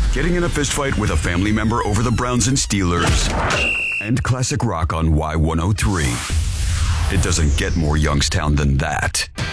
Getting in a fistfight with a family member over the Browns and Steelers. And classic rock on Y103. It doesn't get more Youngstown than that.